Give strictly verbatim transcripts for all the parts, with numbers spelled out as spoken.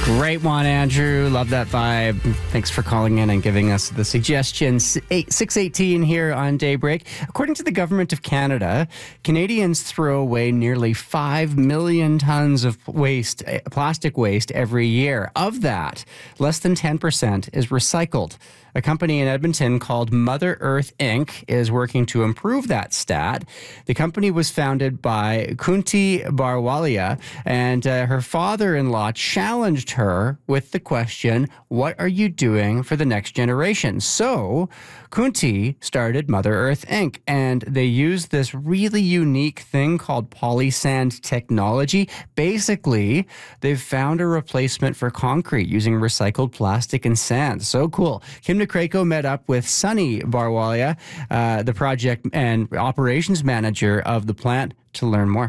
Great one, Andrew. Love that vibe. Thanks for calling in and giving us the suggestion. six eighteen here on Daybreak. According to the Government of Canada, Canadians throw away nearly five million tons of waste, plastic waste every year. Of that, less than ten percent is recycled. A company in Edmonton called Mother Earth Incorporated is working to improve that stat. The company was founded by Kunti Barwalia, and uh, her father-in-law challenged her with the question, what are you doing for the next generation? So Kunti started Mother Earth Incorporated, and they use this really unique thing called polysand technology. Basically, they've found a replacement for concrete using recycled plastic and sand. So cool. Kim Krako met up with Sunny Barwalia, uh, the project and operations manager of the plant, to learn more.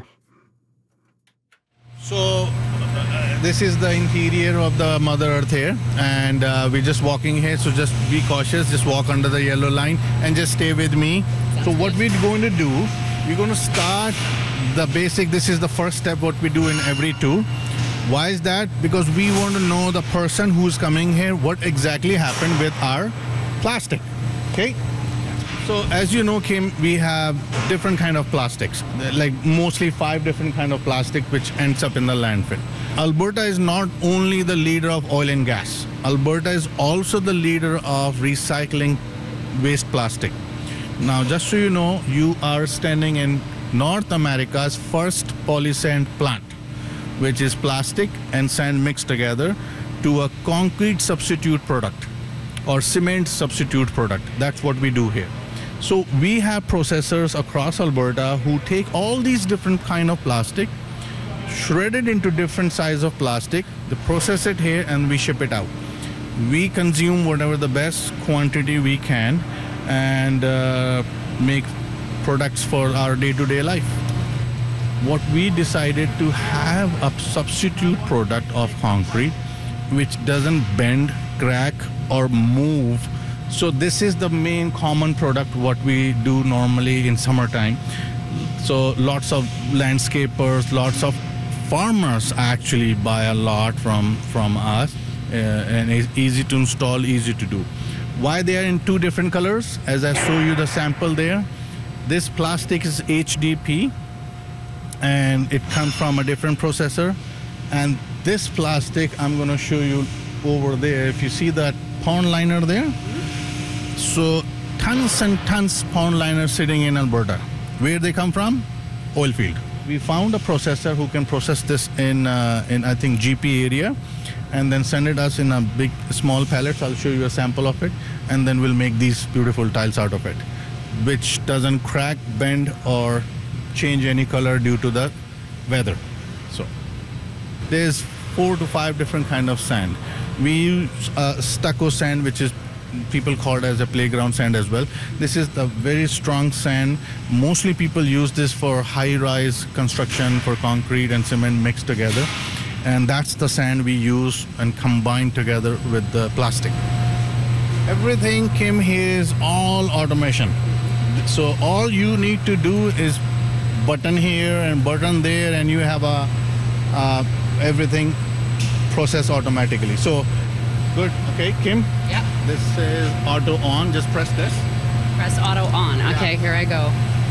So uh, this is the interior of the Mother Earth here, and uh, we're just walking here, so just be cautious, just walk under the yellow line and just stay with me. So what we're going to do, we're going to start the basic. This is the first step what we do in every tour. Why is that? Because we want to know the person who's coming here, what exactly happened with our plastic, okay? So as you know, Kim, we have different kind of plastics, like mostly five different kind of plastic which ends up in the landfill. Alberta is not only the leader of oil and gas. Alberta is also the leader of recycling waste plastic. Now, just so you know, you are standing in North America's first polysand plant, which is plastic and sand mixed together to a concrete substitute product or cement substitute product. That's what we do here. So we have processors across Alberta who take all these different kind of plastic, shred it into different size of plastic, they process it here and we ship it out. We consume whatever the best quantity we can and uh, make products for our day-to-day life. What we decided to have a substitute product of concrete which doesn't bend, crack or move. So this is the main common product what we do normally in summertime. So lots of landscapers, lots of farmers actually buy a lot from from us, uh, and it's easy to install, easy to do. Why they are in two different colors? As I show you the sample there, this plastic is H D P and it comes from a different processor, and this plastic I'm going to show you over there. If you see that pond liner there, so tons and tons pond liners sitting in Alberta. Where they come from? Oil field. We found a processor who can process this in uh, in I think G P area and then send it us in a big small pallets. I'll show you a sample of it, and then we'll make these beautiful tiles out of it, which doesn't crack, bend or change any color due to the weather. So there's four to five different kind of sand. We use uh, stucco sand, which is people call it as a playground sand as well. This is the very strong sand. Mostly people use this for high-rise construction, for concrete and cement mixed together. And that's the sand we use and combine together with the plastic. Everything came here is all automation. So all you need to do is button here and button there, and you have a uh, everything processed automatically. So good. Okay, Kim? Yeah. This is auto on. Just press this. Press auto on. Okay, Yeah. here I go.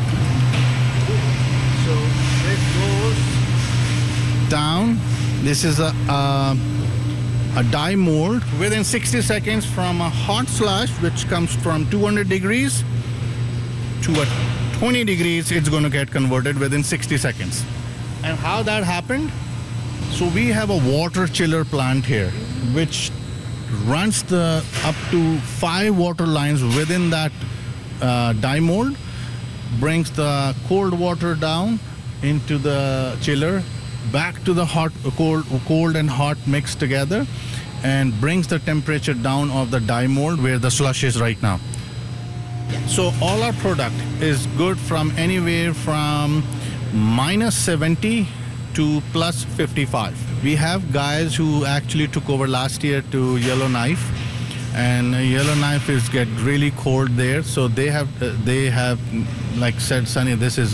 So this goes down. This is a, a, a die mold. Within sixty seconds from a hot slush, which comes from two hundred degrees to a twenty degrees, it's going to get converted within sixty seconds. And how that happened? So we have a water chiller plant here, which runs the up to five water lines within that uh, die mold, brings the cold water down into the chiller, back to the hot, cold, cold and hot mixed together, and brings the temperature down of the die mold where the slush is right now. So all our product is good from anywhere from minus seventy to plus fifty-five. We have guys who actually took over last year to Yellowknife, and Yellowknife is get really cold there. So they have, uh, they have, like said Sunny, this is